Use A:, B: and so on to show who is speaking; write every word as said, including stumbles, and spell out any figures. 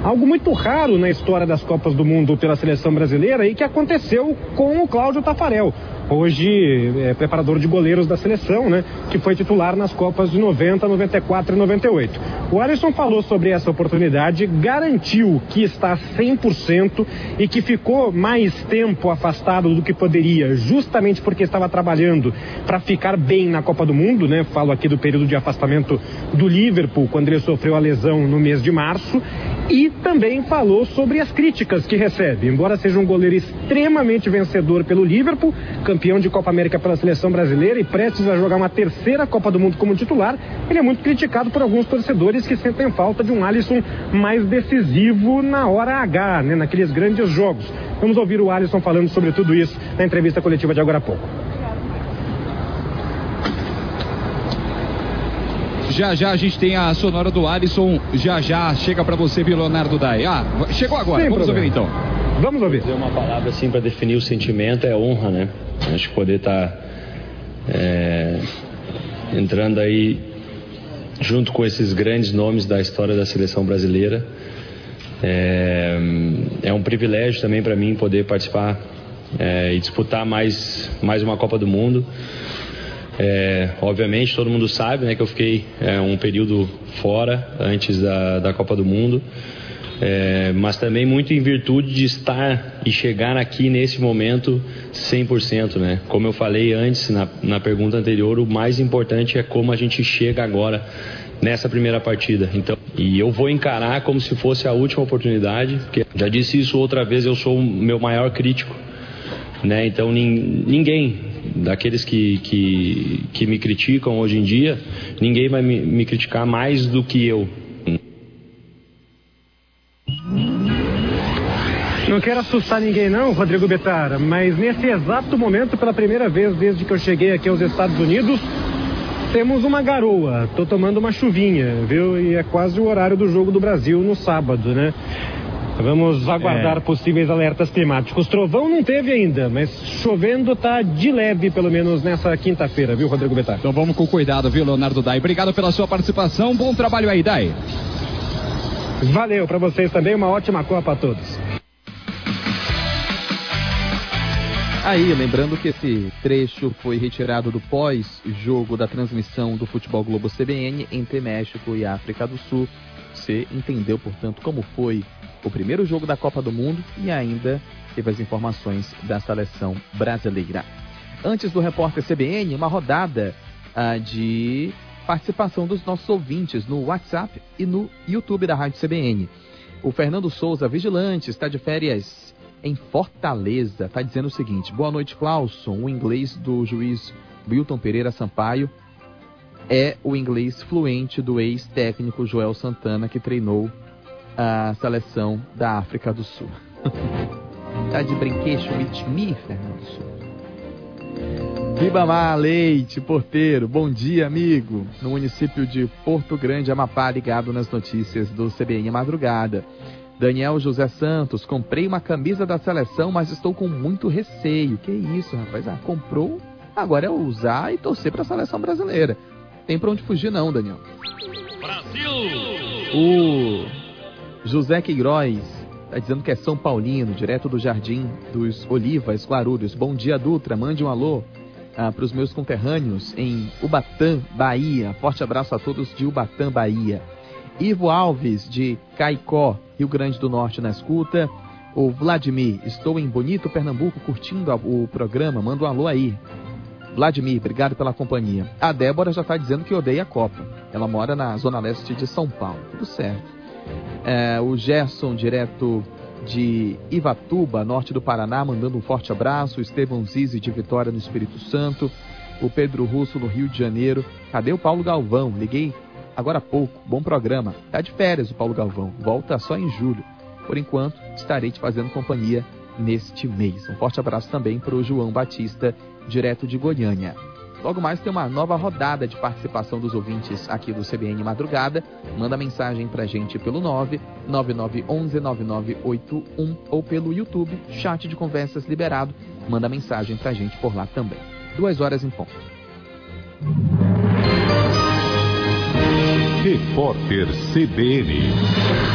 A: algo muito raro na história das Copas do Mundo pela seleção brasileira e que aconteceu com o Cláudio Taffarel, hoje é, preparador de goleiros da seleção, né, que foi titular nas Copas de noventa, noventa e quatro e noventa e oito. O Alisson falou sobre essa oportunidade, garantiu que está cem por cento e que ficou mais tempo afastado do que poderia, justamente porque estava trabalhando para ficar bem na Copa do Mundo, né? Falo aqui do período de afastamento do Liverpool, quando ele sofreu a lesão no mês de março, e também falou sobre as críticas que recebe. Embora seja um goleiro extremamente vencedor pelo Liverpool, campeão de Copa América pela seleção brasileira e prestes a jogar uma terceira Copa do Mundo como titular, ele é muito criticado por alguns torcedores que sentem falta de um Alisson mais decisivo na hora H, né, naqueles grandes jogos. Vamos ouvir o Alisson falando sobre tudo isso na entrevista coletiva de agora há pouco.
B: Já já a gente tem a sonora do Alisson, já já chega pra você, viu, Leonardo Dai? Ah, chegou agora,
A: Sem
B: vamos
A: problema.
B: ouvir então.
A: Vamos ouvir.
C: Dizer uma palavra assim para definir o sentimento é honra, né? Acho que poder estar tá, é, entrando aí junto com esses grandes nomes da história da seleção brasileira é, é um privilégio também para mim poder participar é, e disputar mais, mais uma Copa do Mundo. É, obviamente todo mundo sabe, né, que eu fiquei é, um período fora antes da, da Copa do Mundo, é, mas também muito em virtude de estar e chegar aqui nesse momento cem por cento, né? Como eu falei antes na, na pergunta anterior, o mais importante é como a gente chega agora nessa primeira partida. Então, e eu vou encarar como se fosse a última oportunidade, porque já disse isso outra vez, eu sou o meu maior crítico, né? Então nin, ninguém daqueles que, que, que me criticam hoje em dia, ninguém vai me, me criticar mais do que eu.
A: Não quero assustar ninguém não, Rodrigo Betara, mas nesse exato momento, pela primeira vez desde que eu cheguei aqui aos Estados Unidos, temos uma garoa. Tô tomando uma chuvinha, viu? E é quase o horário do jogo do Brasil no sábado, né? Vamos aguardar é. possíveis alertas climáticos. Trovão não teve ainda, mas chovendo tá de leve, pelo menos nessa quinta-feira, viu, Rodrigo Betara?
B: Então vamos com cuidado, viu, Leonardo Dai? Obrigado pela sua participação, bom trabalho aí, Dai.
A: Valeu, para vocês também, uma ótima Copa a todos.
D: Aí, lembrando que esse trecho foi retirado do pós-jogo da transmissão do Futebol Globo C B N entre México e África do Sul. Você entendeu, portanto, como foi o primeiro jogo da Copa do Mundo e ainda teve as informações da seleção brasileira. Antes do repórter C B N, uma rodada ah, de participação dos nossos ouvintes no WhatsApp e no YouTube da Rádio C B N. O Fernando Souza, vigilante, está de férias em Fortaleza. Está dizendo o seguinte: boa noite, Clauson. O inglês do juiz Wilton Pereira Sampaio é o inglês fluente do ex-técnico Joel Santana, que treinou a seleção da África do Sul. Tá de brinquedo with me, Fernando Souza. Ribamar Leite, porteiro, bom dia, amigo. No município de Porto Grande, Amapá, ligado nas notícias do C B N Madrugada. Daniel José Santos, comprei uma camisa da seleção, mas estou com muito receio. Que isso, rapaz? Ah, comprou, agora é usar e torcer para a seleção brasileira. Tem pra onde fugir não, Daniel. Brasil! O José Queiroz tá dizendo que é São Paulino, direto do Jardim dos Olivas, Guarulhos. Bom dia, Dutra. Mande um alô ah, para os meus conterrâneos em Ubatã, Bahia. Forte abraço a todos de Ubatã, Bahia. Ivo Alves, de Caicó, Rio Grande do Norte, na escuta. O Vladimir, estou em Bonito, Pernambuco, curtindo o programa. Manda um alô aí. Vladimir, obrigado pela companhia. A Débora já está dizendo que odeia a Copa. Ela mora na zona leste de São Paulo. Tudo certo. É, o Gerson, direto de Ivatuba, norte do Paraná, mandando um forte abraço. O Estevão Zizi, de Vitória, no Espírito Santo. O Pedro Russo, no Rio de Janeiro. Cadê o Paulo Galvão? Liguei agora há pouco. Bom programa. Tá de férias o Paulo Galvão. Volta só em julho. Por enquanto, estarei te fazendo companhia neste mês. Um forte abraço também para o João Batista, direto de Goiânia. Logo mais tem uma nova rodada de participação dos ouvintes aqui do C B N Madrugada. Manda mensagem pra gente pelo nove nove nove um um nove nove oito um ou pelo YouTube, chat de conversas liberado. Manda mensagem pra gente por lá também. Duas horas em ponto.
E: Repórter C B N.